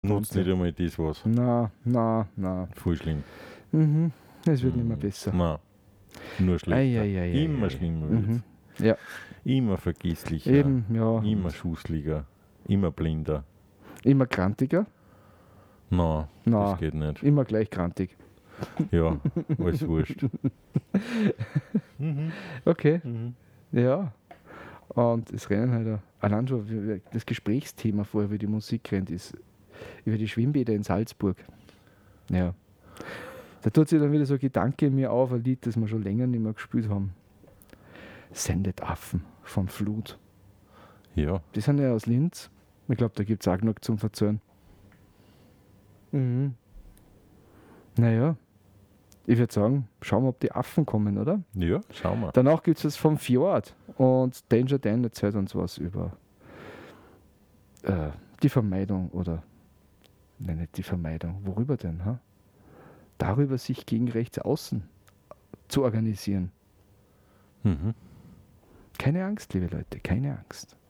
Nutzt nicht einmal das was. Na. Voll schlimm. Mhm. Es wird nicht mehr besser. Nein. Nur schlechter. Immer schlimmer wird. Ja. Immer vergesslicher. Eben, ja. Immer schussliger. Immer blinder. Immer krantiger? Nein, das geht nicht. Immer gleich krantig. Ja, alles wurscht. Okay. Ja. Und es rennen halt allein schon das Gesprächsthema vorher, wie die Musik rennt, ist über die Schwimmbäder in Salzburg. Ja. Da tut sich dann wieder so ein Gedanke in mir auf, ein Lied, das wir schon länger nicht mehr gespielt haben. Sendet Affen vom Flut. Ja. Die sind ja aus Linz. Ich glaube, da gibt es auch genug zum Verzögern. Naja, ich würde sagen, schauen wir, ob die Affen kommen, oder? Ja, schauen wir. Danach gibt es was vom Fjord und Danger Dan erzählt uns was über die Vermeidung oder, nein, nicht die Vermeidung, worüber denn? Ha? Darüber, sich gegen rechts außen zu organisieren. Keine Angst, liebe Leute, keine Angst.